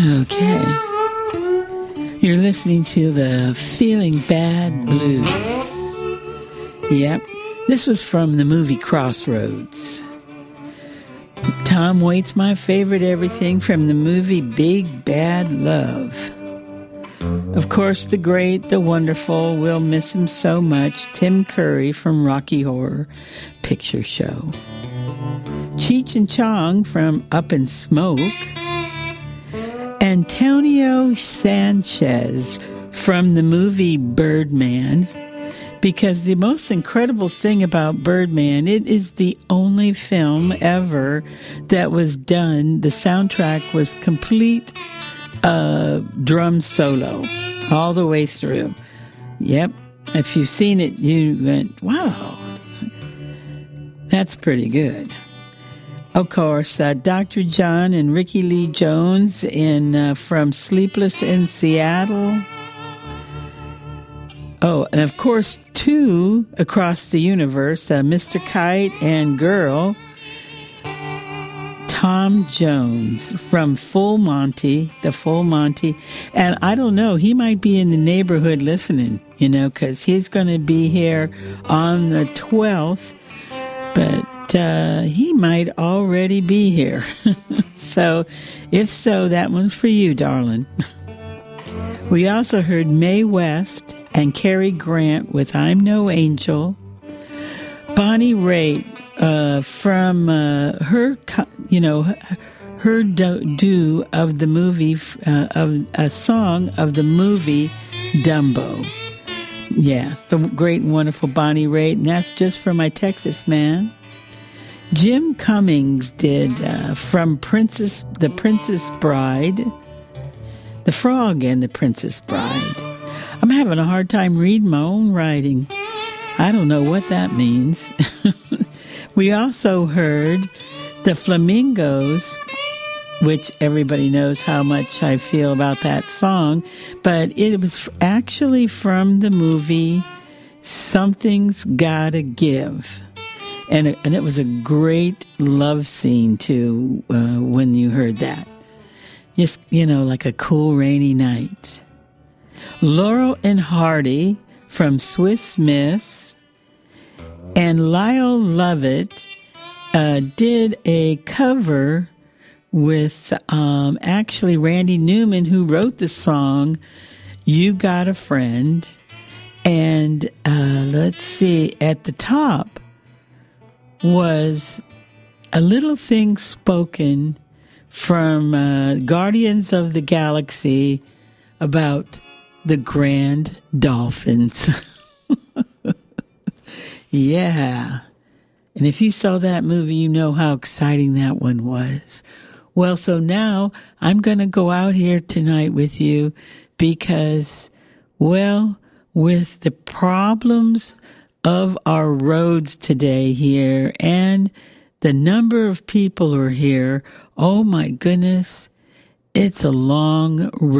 Okay. You're listening to the Feeling Bad Blues. Yep. This was from the movie Crossroads. Tom Waits, my favorite everything from the movie Big Bad Love. Of course, the great, the wonderful, we'll miss him so much, Tim Curry from Rocky Horror Picture Show. Cheech and Chong from Up in Smoke. Antonio Sanchez from the movie Birdman. Because the most incredible thing about Birdman, it is the only film ever that was done. The soundtrack was complete drum solo all the way through. Yep. If you've seen it, you went, wow, that's pretty good. Of course, Dr. John and Ricky Lee Jones from Sleepless in Seattle. Oh, and of course, two across the universe, Mr. Kite and Girl, Tom Jones from Full Monty, the Full Monty. And I don't know, he might be in the neighborhood listening, because he's going to be here on the 12th, but he might already be here. So, if so, that one's for you, darling. We also heard Mae West and Cary Grant with I'm No Angel. Bonnie Raitt from her do of the movie, of a song of the movie Dumbo. Yes, the great and wonderful Bonnie Raitt, and that's just for my Texas man. Jim Cummings did from The Princess Bride, The Frog and the Princess Bride. I'm having a hard time reading my own writing. I don't know what that means. We also heard the Flamingos, which everybody knows how much I feel about that song, but it was actually from the movie Something's Gotta Give. And it was a great love scene, too, when you heard that. Just, like a cool rainy night. Laurel and Hardy from Swiss Miss and Lyle Lovett did a cover with actually Randy Newman, who wrote the song You Got a Friend. And let's see, at the top was a little thing spoken from Guardians of the Galaxy about the Grand Dolphins. Yeah. And if you saw that movie, you know how exciting that one was. Well, so now I'm going to go out here tonight with you because, well, with the problems of our roads today here and the number of people who are here, oh my goodness, it's a long road.